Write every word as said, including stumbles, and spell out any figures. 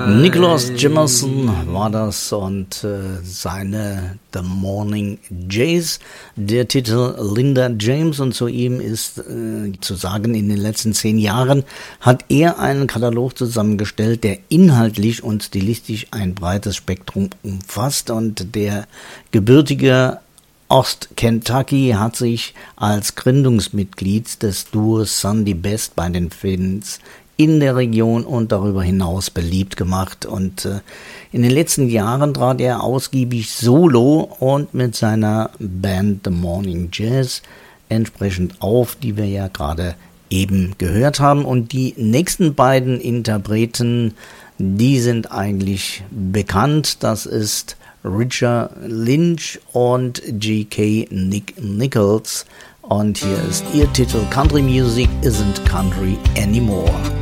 Nicholas Jamerson war das und äh, seine The Morning Jays, der Titel Linda James, und zu ihm ist äh, zu sagen, in den letzten zehn Jahren hat er einen Katalog zusammengestellt, der inhaltlich und stilistisch ein breites Spektrum umfasst, und der gebürtige Ost-Kentucky hat sich als Gründungsmitglied des Duos Sunday Best bei den Fans in der Region und darüber hinaus beliebt gemacht, und äh, in den letzten Jahren trat er ausgiebig solo und mit seiner Band The Morning Jazz entsprechend auf, die wir ja gerade eben gehört haben, und die nächsten beiden Interpreten, die sind eigentlich bekannt. Das ist Richard Lynch und G K Nick Nichols, und hier ist ihr Titel Country Music Isn't Country Anymore.